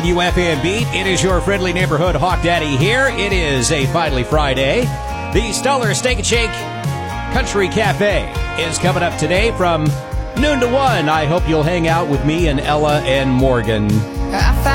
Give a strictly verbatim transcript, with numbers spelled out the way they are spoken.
U F M Beat. It is your friendly neighborhood Hawk Daddy here. It is a finally Friday. The Stellar Steak and Shake Country Cafe is coming up today from noon to one. I hope you'll hang out with me and Ella and Morgan.